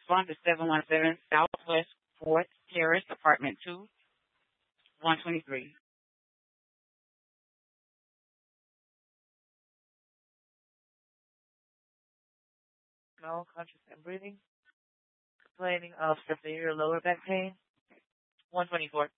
respond to 717 Southwest 4th Terrace, Apartment 2, 123. No, conscious and breathing. Complaining of severe lower back pain. 124.